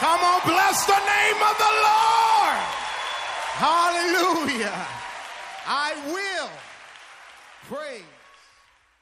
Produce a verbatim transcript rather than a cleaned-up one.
Come on, bless the name of the Lord. Hallelujah. I will praise